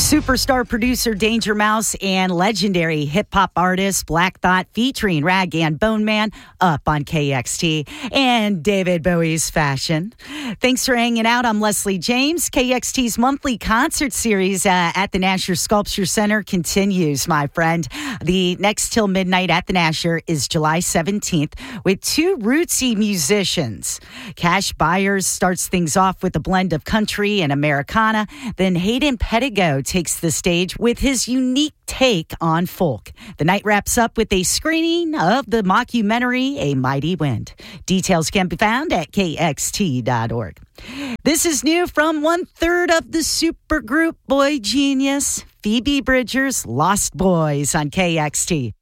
Superstar producer Danger Mouse and legendary hip-hop artist Black Thought featuring Raggan Bone Man up on KXT and David Bowie's Fashion. Thanks for hanging out. I'm Leslie James. KXT's monthly concert series at the Nasher Sculpture Center continues, my friend. The next till midnight at the Nasher is July 17th with two rootsy musicians. Cash Byers starts things off with a blend of country and Americana. Then Hayden Pettigo takes the stage with his unique take on folk. The night wraps up with a screening of the mockumentary A Mighty Wind. Details can be found at kxt.org. This is new from 1/3 of the supergroup Boy Genius, Phoebe Bridgers' Lost Boys on KXT.